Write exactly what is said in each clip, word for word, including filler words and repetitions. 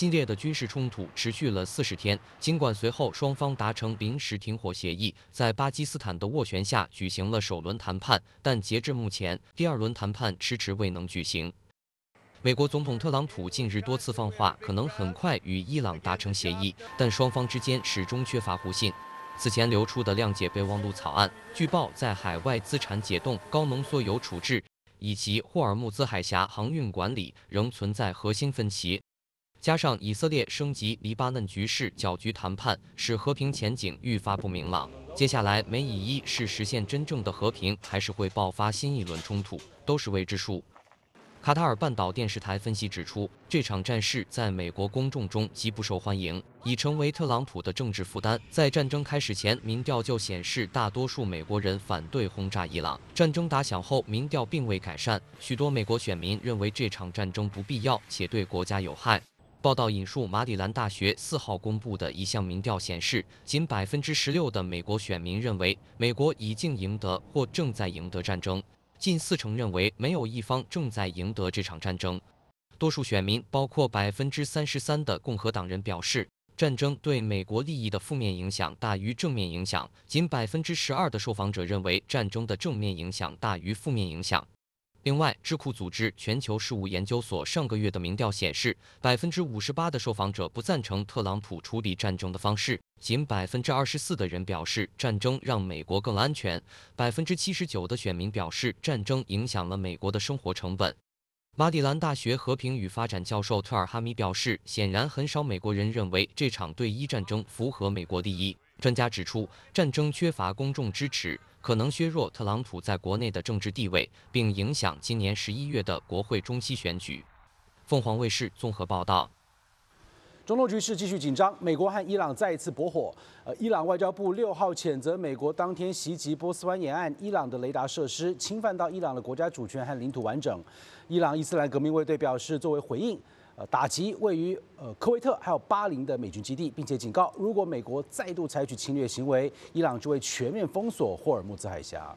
激烈的军事冲突持续了四十天，尽管随后双方达成临时停火协议，在巴基斯坦的斡旋下举行了首轮谈判，但截至目前，第二轮谈判迟迟未能举行。美国总统特朗普近日多次放话，可能很快与伊朗达成协议，但双方之间始终缺乏互信。此前流出的谅解备忘录草案，据报在海外资产解冻、高浓缩铀处置以及霍尔木兹海峡航运管理仍存在核心分歧。加上以色列升级黎巴嫩局势搅局谈判，使和平前景愈发不明朗。接下来，美以一是实现真正的和平，还是会爆发新一轮冲突，都是未知数。卡塔尔半岛电视台分析指出，这场战事在美国公众中极不受欢迎，已成为特朗普的政治负担。在战争开始前，民调就显示大多数美国人反对轰炸伊朗。战争打响后，民调并未改善，许多美国选民认为这场战争不必要且对国家有害。报道引述马里兰大学四号公布的一项民调显示，仅百分之十六的美国选民认为美国已经赢得或正在赢得战争，近四成认为没有一方正在赢得这场战争。多数选民，包括百分之三十三的共和党人表示，战争对美国利益的负面影响大于正面影响，仅百分之十二的受访者认为战争的正面影响大于负面影响。另外，智库组织全球事务研究所上个月的民调显示，百分之五十八的受访者不赞成特朗普处理战争的方式，仅百分之二十四的人表示战争让美国更安全，百分之七十九的选民表示战争影响了美国的生活成本。马里兰大学和平与发展教授特尔哈米表示，显然很少美国人认为这场对伊战争符合美国利益。专家指出，战争缺乏公众支持，可能削弱特朗普在国内的政治地位，并影响今年十一月的国会中期选举。凤凰卫视综合报道。 中东局势继续紧张，美国和伊朗再一次搏火。呃，伊朗外交部六号谴责美国当天袭击波斯湾沿岸伊朗的雷达设施，侵犯到伊朗的国家主权和领土完整。伊朗伊斯兰革命卫队表示，作为回应，呃，打击位于呃科威特还有巴林的美军基地，并且警告，如果美国再度采取侵略行为，伊朗就会全面封锁霍尔木兹海峡。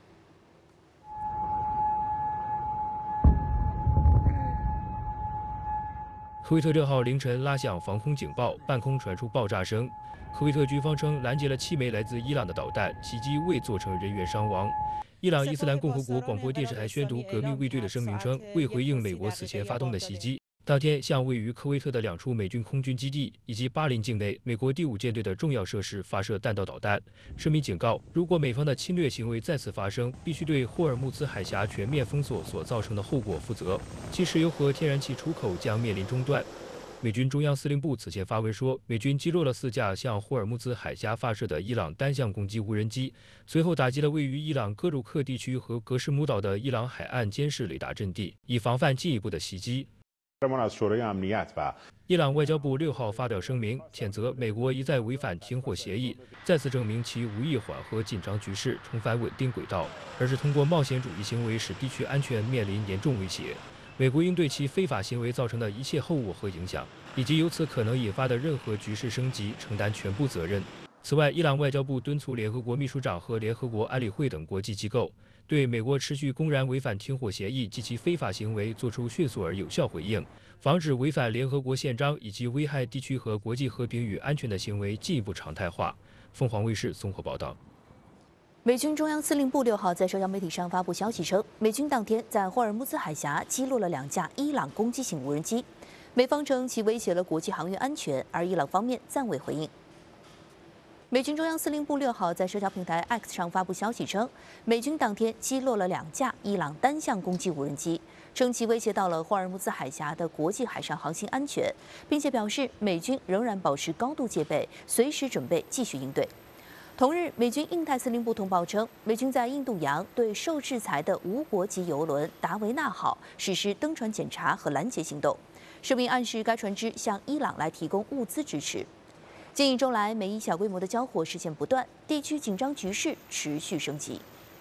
科威特六号凌晨拉响防空警报，半空传出爆炸声。科威特军方称拦截了七枚来自伊朗的导弹，袭击未造成人员伤亡。伊朗伊斯兰共和国广播电视台宣读革命卫队的声明称，为回应美国此前发动的袭击，当天向位于科威特的两处美军空军基地以及巴林境内美国第五舰队的重要设施发射弹道导弹。声明警告，如果美方的侵略行为再次发生，必须对霍尔木兹海峡全面封锁所造成的后果负责，其石油和天然气出口将面临中断。美军中央司令部此前发文说，美军击落了四架向霍尔木兹海峡发射的伊朗单向攻击无人机，随后打击了位于伊朗戈鲁克地区和格什姆岛的伊朗海岸监视雷达阵地，以防范进一步的袭击。伊朗外交部六号发表声明，谴责美国一再违反停火协议，再次证明其无意缓和紧张局势，重返稳定轨道，而是通过冒险主义行为使地区安全面临严重威胁。美国应对其非法行为造成的一切后果和影响，以及由此可能引发的任何局势升级，承担全部责任。此外，伊朗外交部敦促联合国秘书长和联合国安理会等国际机构，对美国持续公然违反停火协议及其非法行为作出迅速而有效回应，防止违反联合国宪章以及危害地区和国际和平与安全的行为进一步常态化。凤凰卫视综合报道。 美军中央司令部六号在社交媒体上发布消息称，美军当天在霍尔木兹海峡击落了两架伊朗攻击型无人机，美方称其威胁了国际航运安全，而伊朗方面暂未回应。美军中央司令部六号在社交平台 X 上发布消息称，美军当天击落了两架伊朗单向攻击无人机，称其威胁到了霍尔木兹海峡的国际海上航行安全，并且表示美军仍然保持高度戒备，随时准备继续应对。同日，美军印太司令部通报称，美军在印度洋对受制裁的无国籍油轮达维纳号实施登船检查和拦截行动。声明暗示该船只向伊朗来提供物资支持。近一周来，美伊小规模的交火事件不断，地区紧张局势持续升级。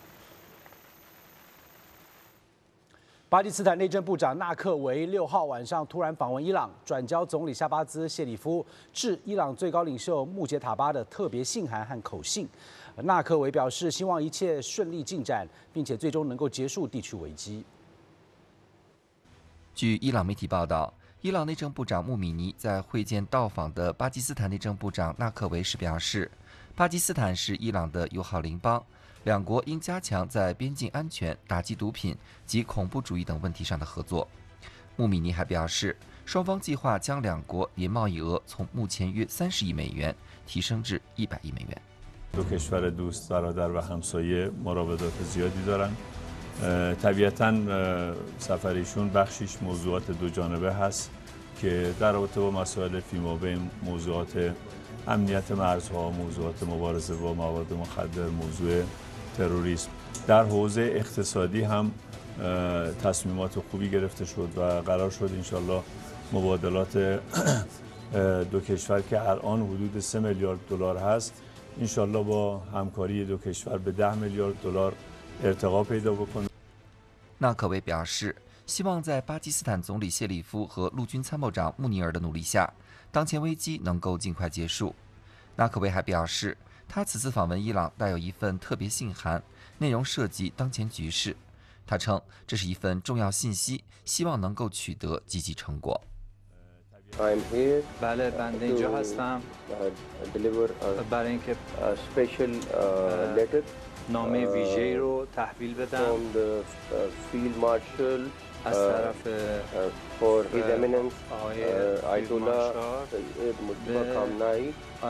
巴基斯坦内政部长纳克维六号晚上突然访问伊朗，转交总理夏巴兹谢里夫致伊朗最高领袖穆杰塔巴的特别信函和口信。纳克维表示，希望一切顺利进展，并且最终能够结束地区危机。 据伊朗媒体报道， 伊朗内政部长穆米尼在会见到访的巴基斯坦内政部长纳克维时表示，巴基斯坦是伊朗的友好邻邦，两国应加强在边境安全、打击毒品及恐怖主义等问题上的合作。穆米尼还表示，双方计划将两国年贸易额从目前约三十亿美元提升至一百亿美元。 دو کشور دوست برادر و همسایه مراودات زیادی دارند. طبیعتاً سفر ایشون بخشیش موضوعات دو جانبه هست که در رابطه با مسائل فیمابین، موضوعات امنیت مرزها، موضوعات مبارزه با مواد مخدر، موضوع تروریسم. در حوزه اقتصادی هم تصمیمات خوبی گرفته شد و قرار شد انشالله مبادلات دو کشور که الان حدود سه میلیارد دلار هست انشالله با همکاری دو کشور به ده میلیارد دلار ارتقا پیدا بکنه。 纳克维表示，希望在巴基斯坦总理谢里夫和陆军参谋长穆尼尔的努力下，当前危机能够尽快结束。纳克维还表示，他此次访问伊朗带有一份特别信函，内容涉及当前局势。他称这是一份重要信息，希望能够取得积极成果。 I'm here بله بنده اینجا هستم deliver برای اینکه a special letter نامه ویژه‌ای رو تحویل بدم from the field marshal از طرف for his eminence آقای Ayatollah Sayyid Mustafa Khamenei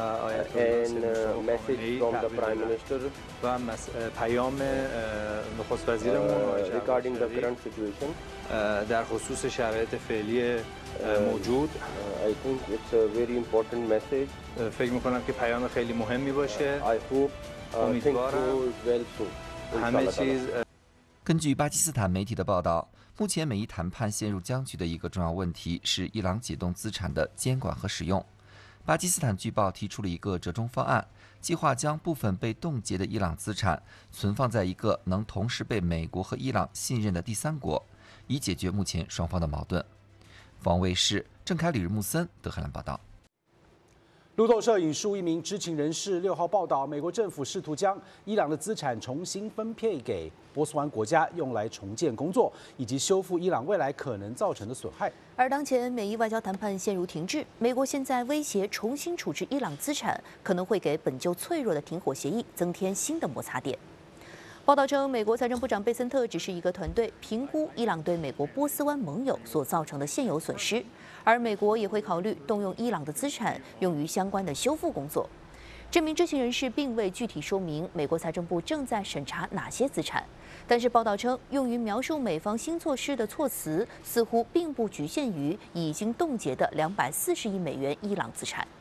and message from the prime minister و پیام نخست وزیرمون regarding the current situation در خصوص شرایط فعلی موجود. I think it's a very important message. فکر می‌کنم که پیام خیلی مهمی باشه. I hope things go well soon. همه چیز 根据巴基斯坦媒体的报道，目前美伊谈判陷入僵局的一个重要问题是伊朗解冻资产的监管和使用。巴基斯坦据报提出了一个折中方案，计划将部分被冻结的伊朗资产存放在一个能同时被美国和伊朗信任的第三国，以解决目前双方的矛盾。防卫士郑凯、李日木森，德黑兰报道。 路透社引述一名知情人士六号报道，美国政府试图将伊朗的资产重新分配给波斯湾国家，用来重建工作以及修复伊朗未来可能造成的损害。 而当前美伊外交谈判陷入停滞，美国现在威胁重新处置伊朗资产，可能会给本就脆弱的停火协议增添新的摩擦点。报道称，美国财政部长贝森特指示一个团队评估伊朗对美国波斯湾盟友所造成的现有损失，而美国也会考虑动用伊朗的资产用于相关的修复工作。这名知情人士并未具体说明美国财政部正在审查哪些资产，但是报道称，用于描述美方新措施的措辞似乎并不局限于已经冻结的两百四十亿美元伊朗资产。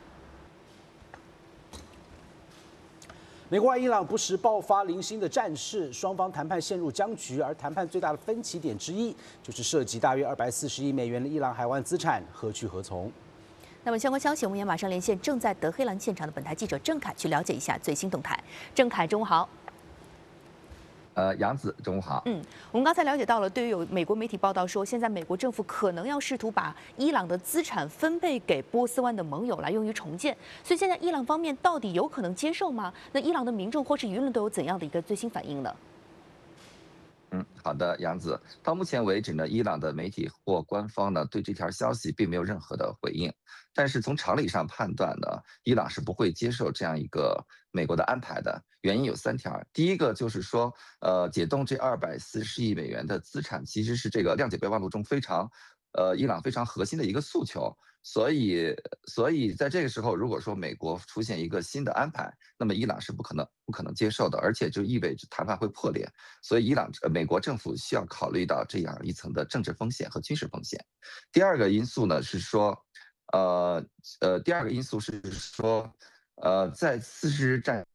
美国和伊朗不时爆发零星的战事，双方谈判陷入僵局，而谈判最大的分歧点之一就是涉及大约二百四十亿美元的伊朗海湾资产何去何从。 那么相关消息，我们也马上连线正在德黑兰现场的本台记者郑凯去了解一下最新动态。郑凯，中午好。 呃，杨子，中午好。 嗯，我们刚才了解到了，对于有美国媒体报道说，现在美国政府可能要试图把伊朗的资产分配给波斯湾的盟友来用于重建，所以现在伊朗方面到底有可能接受吗？那伊朗的民众或是舆论都有怎样的一个最新反应呢？ 嗯，好的，杨子。到目前为止呢，伊朗的媒体或官方呢对这条消息并没有任何的回应。但是从常理上判断呢，伊朗是不会接受这样一个美国的安排的。原因有三条，第一个就是说，呃，解冻这二百四十亿美元的资产，其实是这个谅解备忘录中非常，呃，伊朗非常核心的一个诉求。所以，所以在这个时候，如果说美国出现一个新的安排，那么伊朗是不可能不可能接受的，而且就意味着谈判会破裂。所以，伊朗呃美国政府需要考虑到这样一层的政治风险和军事风险。第二个因素呢是说，呃呃，第二个因素是说，呃，在四十日战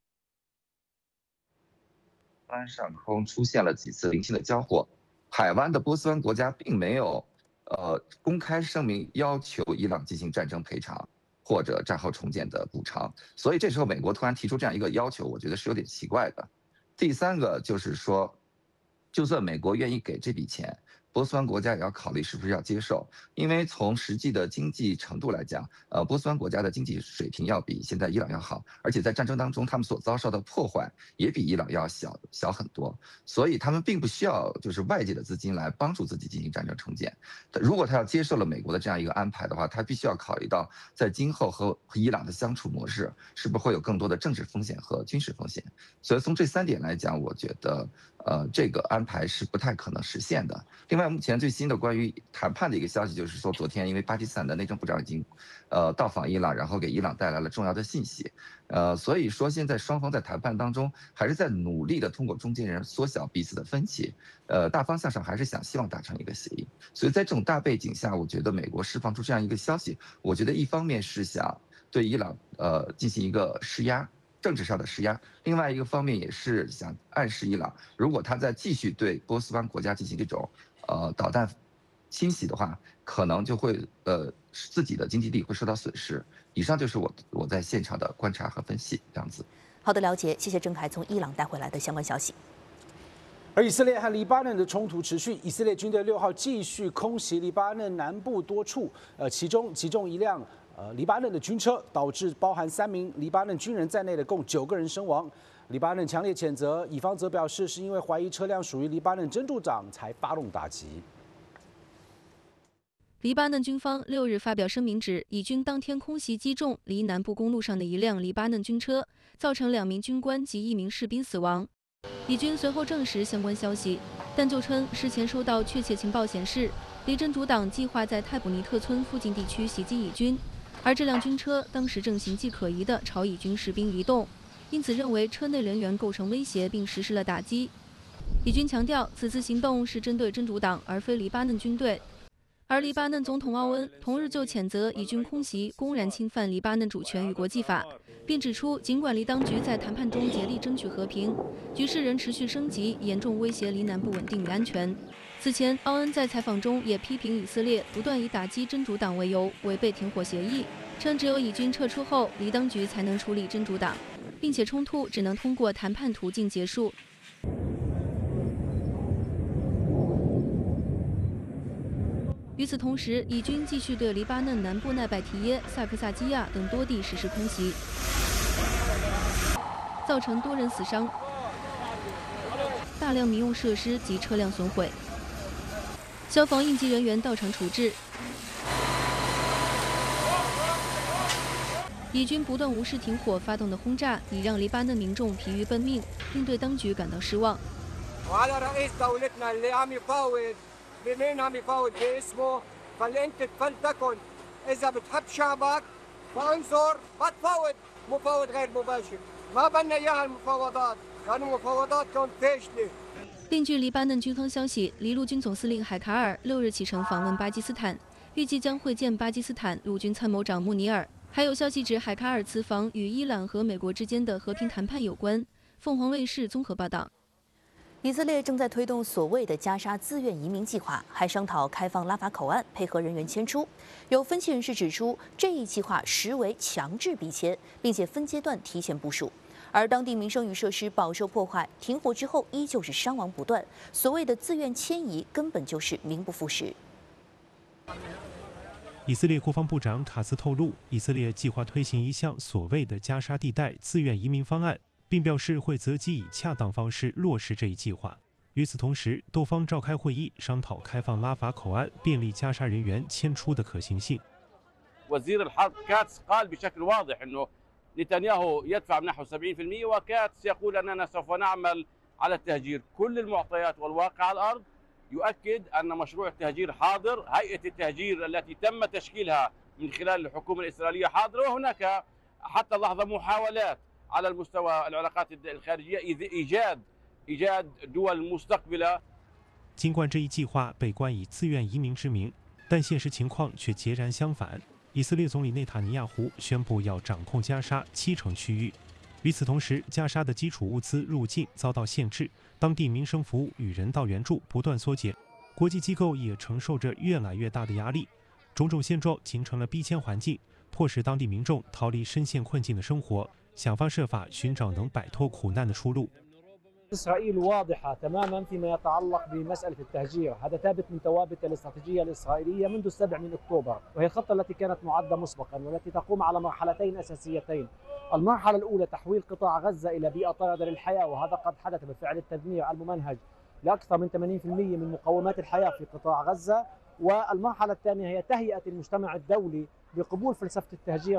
湾上空出现了几次零星的交火，海湾的波斯湾国家并没有。呃，公开声明要求伊朗进行战争赔偿或者战后重建的补偿，所以这时候美国突然提出这样一个要求，我觉得是有点奇怪的。第三个就是说，就算美国愿意给这笔钱， 波斯湾国家也要考虑是不是要接受，因为从实际的经济程度来讲，呃，波斯湾国家的经济水平要比现在伊朗要好，而且在战争当中他们所遭受的破坏也比伊朗要小小很多，所以他们并不需要就是外界的资金来帮助自己进行战争重建。如果他要接受了美国的这样一个安排的话，他必须要考虑到在今后和和伊朗的相处模式是不是会有更多的政治风险和军事风险。所以从这三点来讲，我觉得呃这个安排是不太可能实现的。另外，目前最新的关于谈判的一个消息就是说，昨天因为巴基斯坦的内政部长已经呃到访伊朗，然后给伊朗带来了重要的信息，呃，所以说现在双方在谈判当中还是在努力的通过中间人缩小彼此的分歧，呃，大方向上还是想希望达成一个协议。所以在这种大背景下，我觉得美国释放出这样一个消息，我觉得一方面是想对伊朗呃进行一个施压。政治上的施压，另外一个方面也是想暗示伊朗，如果他再继续对波斯湾国家进行这种呃导弹侵袭的话，可能就会呃自己的经济力会受到损失。以上就是我我在现场的观察和分析，这样子。 好的，了解，谢谢郑凯从伊朗带回来的相关消息。 而以色列和黎巴嫩的冲突持续，以色列军队六号继续空袭黎巴嫩南部多处，呃，其中击中一辆。呃，黎巴嫩的军车导致包含三名黎巴嫩军人在内的共九个人身亡。黎巴嫩强烈谴责，以方则表示是因为怀疑车辆属于黎巴嫩真主党才发动打击。 黎巴嫩军方六日发表声明指，以军当天空袭击中离南部公路上的一辆黎巴嫩军车，造成两名军官及一名士兵死亡。以军随后证实相关消息，但就称事前收到确切情报显示，黎真主党计划在泰卜尼特村附近地区袭击以军。而这辆军车当时正形迹可疑地朝以军士兵移动，因此认为车内人员构成威胁，并实施了打击。以军强调，此次行动是针对真主党，而非黎巴嫩军队。而黎巴嫩总统奥恩同日就谴责以军空袭公然侵犯黎巴嫩主权与国际法，并指出，尽管黎当局在谈判中竭力争取和平，局势仍持续升级，严重威胁黎南部稳定与安全。此前，奥恩在采访中也批评以色列不断以打击真主党为由违背停火协议，称只有以军撤出后，黎当局才能处理真主党，并且冲突只能通过谈判途径结束。与此同时，以军继续对黎巴嫩南部奈拜提耶、萨克萨基亚等多地实施空袭，造成多人死伤，大量民用设施及车辆损毁。消防应急人员到场处置。以军不断无视停火发动的轰炸，已让黎巴嫩民众疲于奔命，并对当局感到失望。另据黎巴嫩军方消息，黎陆军总司令海卡尔六日启程访问巴基斯坦，预计将会见巴基斯坦陆军参谋长穆尼尔。还有消息指，海卡尔此访与伊朗和美国之间的和平谈判有关。凤凰卫视综合报道。 以色列正在推动所谓的加沙自愿移民计划，还商讨开放拉法口岸，配合人员迁出。有分析人士指出，这一计划实为强制逼迁，并且分阶段提前部署。而当地民生与设施饱受破坏，停火之后依旧是伤亡不断。所谓的自愿迁移根本就是名不副实。 以色列国防部长卡斯透露，以色列计划推行一项所谓的加沙地带自愿移民方案，并表示会择机以恰当方式落实这一计划。与此同时，多方召开会议，商讨开放拉法口岸，便利加沙人员迁出的可行性。 نتنياهو يدفع نحو سبعين بالمئة وكاتس يقول أننا سوف نعمل على التهجير كل المعطيات والواقع على الأرض يؤكد أن مشروع التهجير حاضر هيئة التهجير التي تم تشكيلها من خلال الحكومة الإسرائيلية حاضرة وهناك حتى اللحظة محاولات على المستوى العلاقات الخارجية إيجاد إيجاد دول مستقبلة。 尽管这一计划被冠以自愿移民之名，但现实情况却截然相反。以色列总理内塔尼亚胡宣布要掌控加沙七成区域。与此同时，加沙的基础物资入境遭到限制，当地民生服务与人道援助不断缩减，国际机构也承受着越来越大的压力。种种现状形成了逼迁环境，迫使当地民众逃离深陷困境的生活，想方设法寻找能摆脱苦难的出路。 إسرائيل واضحة تماما فيما يتعلق بمسألة التهجير، هذا ثابت من ثوابت الاستراتيجية الإسرائيلية منذ السابع من أكتوبر، وهي الخطة التي كانت معدة مسبقا والتي تقوم على مرحلتين أساسيتين. المرحلة الأولى تحويل قطاع غزة إلى بيئة طاردة للحياة، وهذا قد حدث بفعل التدمير الممنهج لأكثر من ثمانين بالمئة من مقومات الحياة في قطاع غزة. والمرحلة الثانية هي تهيئة المجتمع الدولي بقبول فلسفة التهجير